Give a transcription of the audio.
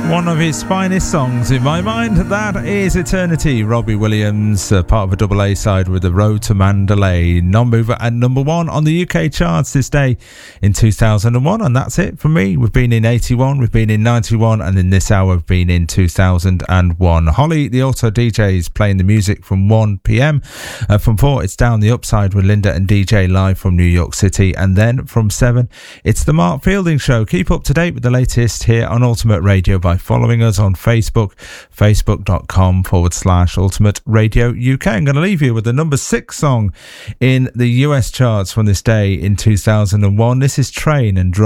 One of his finest songs in my mind, that is Eternity. Robbie Williams, part of a double A side with The Road to Mandalay. Non-mover at number 1 on the UK charts this day in 2001. And that's it from me. We've been in 81, we've been in 91, and in this hour we've been in 2001. Holly, the Auto DJ, is playing the music from 1 p.m. From 4, it's Down the Upside with Linda and DJ live from New York City. And then from 7, it's the Mark Fielding Show. Keep up to date with the latest here on Ultimate Radio by following us on Facebook, facebook.com/Ultimate Radio UK. I'm going to leave you with the number 6 song in the US charts from this day in 2001. This is Train and Drive.